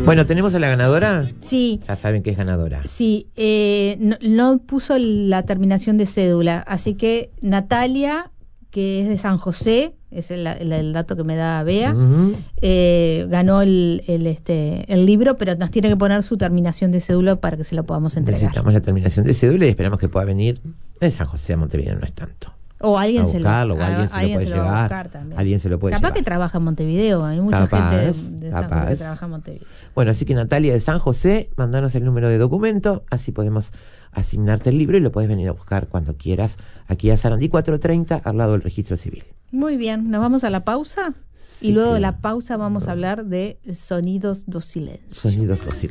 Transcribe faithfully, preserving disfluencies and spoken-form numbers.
Bueno, ¿tenemos a la ganadora? Sí. Ya saben que es ganadora. Sí, eh, no, no puso la terminación de cédula, así que Natalia, que es de San José, es el, el, el dato que me da Bea, uh-huh. eh, ganó el, el, este, el libro, pero nos tiene que poner su terminación de cédula para que se lo podamos entregar. Necesitamos la terminación de cédula y esperamos que pueda venir en San José a Montevideo, no es tanto. O alguien se lo, o alguien se alguien lo puede se lo llevar. Va a también. Alguien se lo puede Capaz llevar. que trabaja en Montevideo, hay mucha capaz, gente de, de San capaz. José que trabaja en Montevideo. Bueno, así que Natalia de San José, mandanos el número de documento, así podemos asignarte el libro y lo puedes venir a buscar cuando quieras aquí a Sarandí cuatrocientos treinta, al lado del registro civil. Muy bien, nos vamos a la pausa sí, y luego de la pausa vamos no. a hablar de sonidos do silencio. Sonidos do silencio.